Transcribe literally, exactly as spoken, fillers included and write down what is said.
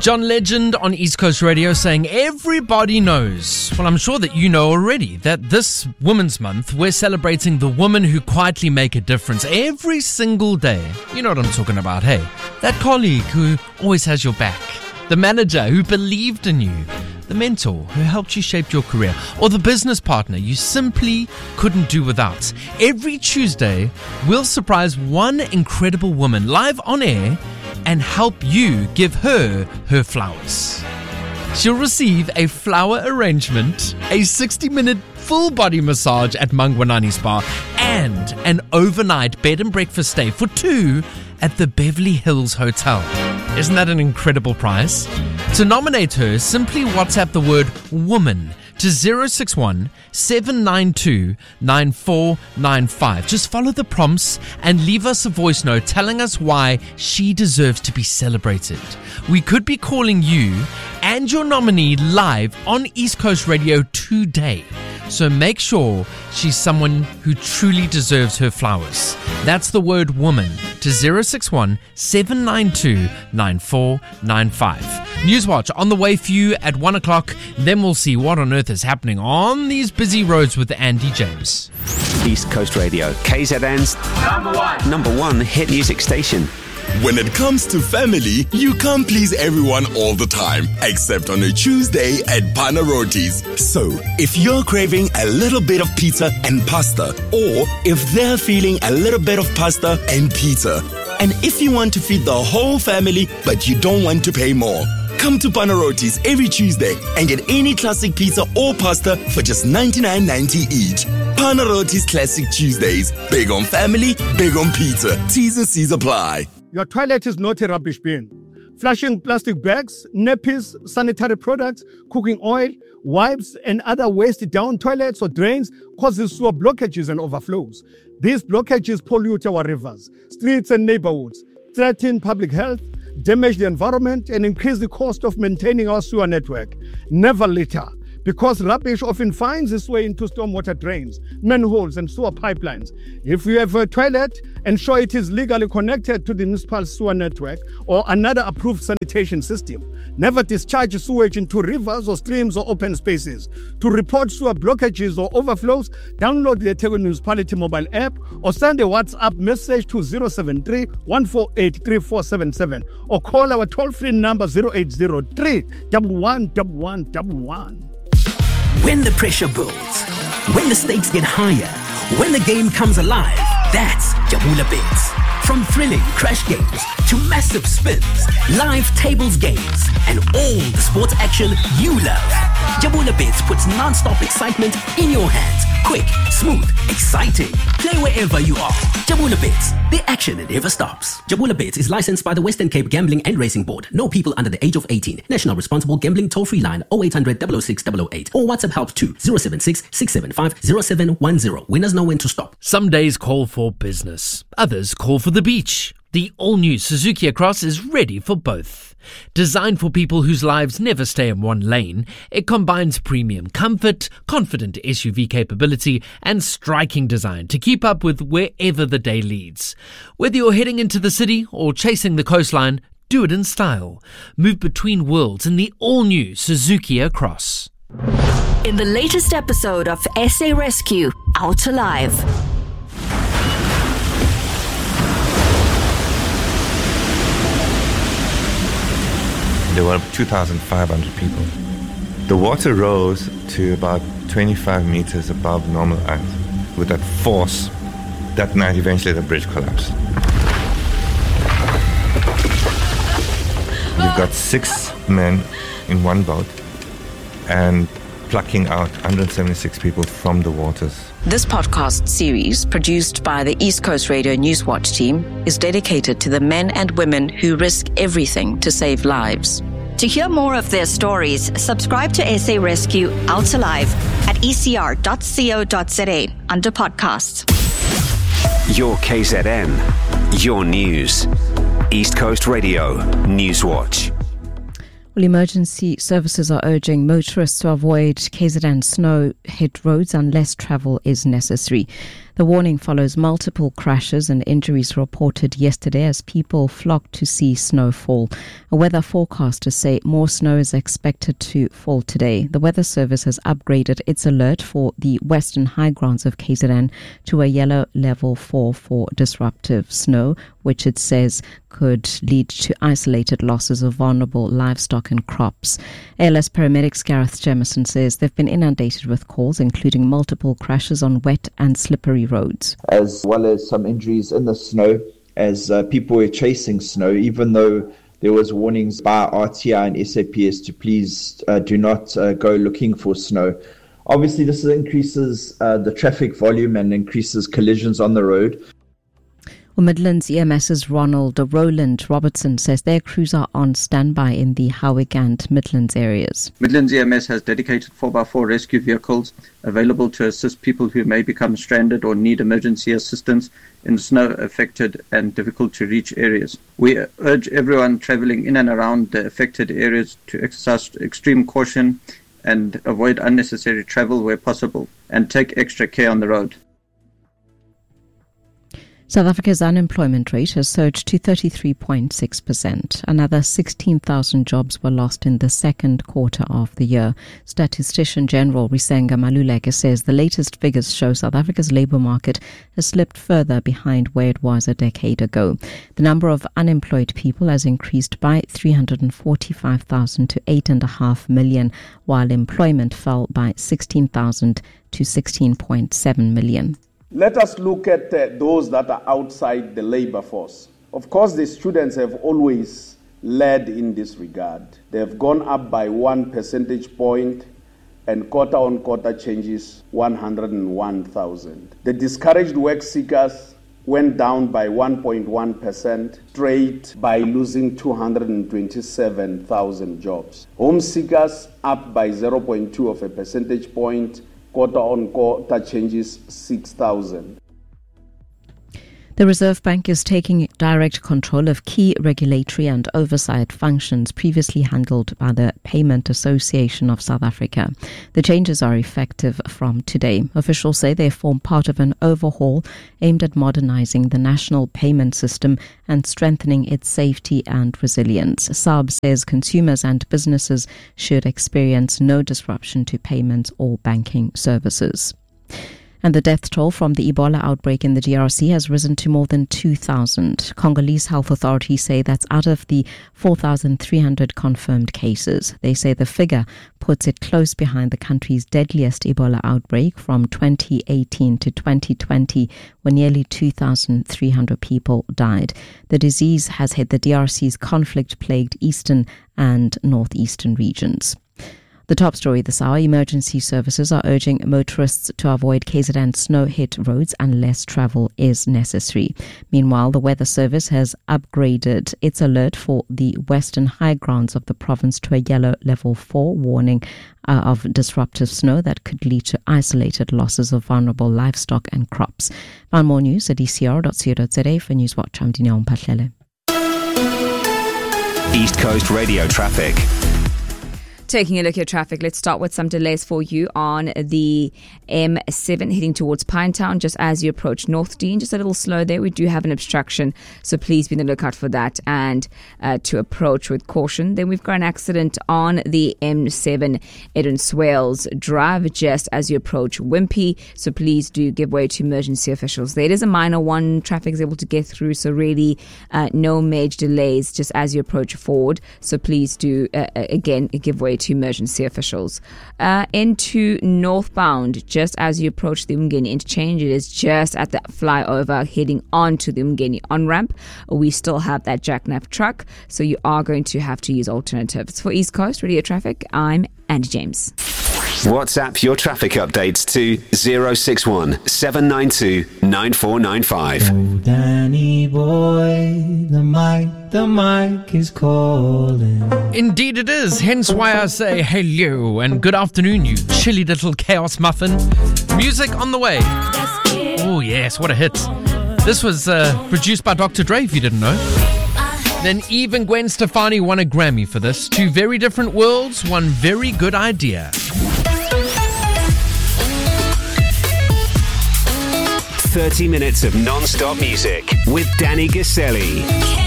John Legend on East Coast Radio saying everybody knows, well, I'm sure that you know already, that this Women's Month, we're celebrating the women who quietly make a difference every single day. You know what I'm talking about, hey? That colleague who always has your back. The manager who believed in you. The mentor who helped you shape your career. Or the business partner you simply couldn't do without. Every Tuesday, we'll surprise one incredible woman live on air and help you give her her flowers. She'll receive a flower arrangement, a sixty-minute full-body massage at Mangwanani Spa, and an overnight bed and breakfast stay for two at the Beverly Hills Hotel. Isn't that an incredible prize? To nominate her, simply WhatsApp the word woman to zero six one, seven nine two, nine four nine five. Just follow the prompts and leave us a voice note telling us why she deserves to be celebrated. We could be calling you and your nominee live on East Coast Radio today. So make sure she's someone who truly deserves her flowers. That's the word woman to zero six one, seven nine two, nine four nine five. Newswatch on the way for you at one o'clock. Then we'll see what on earth is happening on these busy roads with Andy James. East Coast Radio, K Z N's number one, number one hit music station. When it comes to family, you can't please everyone all the time, except on a Tuesday at Panarotis. So, if you're craving a little bit of pizza and pasta, or if they're feeling a little bit of pasta and pizza, and if you want to feed the whole family but you don't want to pay more, come to Panarotis every Tuesday and get any classic pizza or pasta for just ninety-nine ninety each. Panarotis Classic Tuesdays. Big on family, big on pizza. T's and C's apply. Your toilet is not a rubbish bin. Flushing plastic bags, nappies, sanitary products, cooking oil, wipes, and other waste down toilets or drains causes sewer blockages and overflows. These blockages pollute our rivers, streets, and neighborhoods, threaten public health, damage the environment, and increase the cost of maintaining our sewer network. Never litter, because rubbish often finds its way into stormwater drains, manholes, and sewer pipelines. If you have a toilet, ensure it is legally connected to the municipal sewer network or another approved sanitation system. Never discharge sewage into rivers or streams or open spaces. To report sewer blockages or overflows, download the eThekwini Municipality mobile app or send a WhatsApp message to zero seven three, one four eight, three four seven seven or call our toll-free number zero eight zero three, one one one one one one. When the pressure builds, when the stakes get higher, when the game comes alive, that's Jabula Bets. From thrilling crash games to massive spins, live tables games, and all the sports action you love. Jabula Bets puts non-stop excitement in your hands. Quick, smooth, exciting. Play wherever you are. Jabula Bets, the action that never stops. Jabula Bets is licensed by the Western Cape Gambling and Racing Board. No people under the age of eighteen. National Responsible Gambling Toll-Free Line oh eight hundred, double oh six, double oh eight or WhatsApp help to zero seven six, six seven five, zero seven one zero. Winners know when to stop. Some days call for business. Others call for the beach. The all-new Suzuki Across is ready for both. Designed for people whose lives never stay in one lane, it combines premium comfort, confident S U V capability, and striking design to keep up with wherever the day leads. Whether you're heading into the city or chasing the coastline, do it in style. Move between worlds in the all-new Suzuki Across. In the latest episode of S A Rescue, Out Alive. There were two thousand five hundred people. The water rose to about twenty-five meters above normal height. With that force, that night eventually the bridge collapsed. You've got six men in one boat and plucking out one hundred seventy-six people from the waters. This podcast series, produced by the East Coast Radio Newswatch team, is dedicated to the men and women who risk everything to save lives. To hear more of their stories, subscribe to S A Rescue Out Alive at e c r dot co dot z a under podcasts. Your K Z N, your news. East Coast Radio Newswatch. Well, emergency services are urging motorists to avoid K Z N snow-hit roads unless travel is necessary. The warning follows multiple crashes and injuries reported yesterday as people flocked to see snowfall. A weather forecasters say more snow is expected to fall today. The Weather Service has upgraded its alert for the western high grounds of K Z N to a yellow level four for disruptive snow, which it says could lead to isolated losses of vulnerable livestock and crops. A L S paramedics Gareth Jamison says they've been inundated with calls, including multiple crashes on wet and slippery roads. As well as some injuries in the snow as uh, people were chasing snow, even though there was warnings by R T I and S A P S to please uh, do not uh, go looking for snow. Obviously, this increases uh, the traffic volume and increases collisions on the road. Well, Midlands E M S's Ronald Roland Robertson says their crews are on standby in the Howick and Midlands areas. Midlands E M S has dedicated four by four rescue vehicles available to assist people who may become stranded or need emergency assistance in snow-affected and difficult-to-reach areas. We urge everyone travelling in and around the affected areas to exercise extreme caution and avoid unnecessary travel where possible, and take extra care on the road. South Africa's unemployment rate has surged to thirty-three point six percent. Another sixteen thousand jobs were lost in the second quarter of the year. Statistician General Risenga Maluleke says the latest figures show South Africa's labour market has slipped further behind where it was a decade ago. The number of unemployed people has increased by three hundred forty-five thousand to eight point five million, while employment fell by sixteen thousand to sixteen point seven million. Let us look at uh, those that are outside the labor force. Of course, the students have always led in this regard. They have gone up by one percentage point, and quarter-on-quarter changes one hundred one thousand. The discouraged work seekers went down by one point one percent, straight by losing two hundred twenty-seven thousand jobs. Home seekers up by zero point two of a percentage point. Quarter-on-quarter changes six thousand. The Reserve Bank is taking direct control of key regulatory and oversight functions previously handled by the Payment Association of South Africa. The changes are effective from today. Officials say they form part of an overhaul aimed at modernizing the national payment system and strengthening its safety and resilience. S A R B says consumers and businesses should experience no disruption to payments or banking services. And the death toll from the Ebola outbreak in the D R C has risen to more than two thousand. Congolese health authorities say that's out of the four thousand three hundred confirmed cases. They say the figure puts it close behind the country's deadliest Ebola outbreak from twenty eighteen to twenty twenty, when nearly two thousand three hundred people died. The disease has hit the D R C's conflict-plagued eastern and northeastern regions. The top story this hour, emergency services are urging motorists to avoid K Z N snow-hit roads unless travel is necessary. Meanwhile, the Weather Service has upgraded its alert for the western high grounds of the province to a yellow level four warning uh, of disruptive snow that could lead to isolated losses of vulnerable livestock and crops. Find more news at e c r dot co dot z a. For Newswatch, I'm Dineo Mpatlele. East Coast Radio traffic. Taking a look at traffic, let's start with some delays for you on the M seven heading towards Pinetown just as you approach North Dean. Just a little slow there. We do have an obstruction, so please be on the lookout for that and uh, to approach with caution. Then we've got an accident on the M seven Edwin Swales Drive just as you approach Wimpy, so please do give way to emergency officials. There is a minor one. Traffic is able to get through, so really uh, no major delays just as you approach Ford, so please do uh, again give way to emergency officials. Uh, into northbound, just as you approach the Umgeni interchange, it is just at the flyover heading onto the Umgeni on-ramp. We still have that jackknife truck, so you are going to have to use alternatives. For East Coast Radio Traffic, I'm Andy James. WhatsApp your traffic updates to zero six one seven nine two nine four nine five. Oh, Danny boy, the mic, the mic is calling. Indeed it is, hence why I say hello and good afternoon, you chilly little chaos muffin. Music on the way. Oh yes, what a hit. This was uh, produced by Doctor Dre, if you didn't know. Then Eve and Gwen Stefani won a Grammy for this. Two very different worlds, one very good idea. thirty minutes of non-stop music with Danny Gaselli.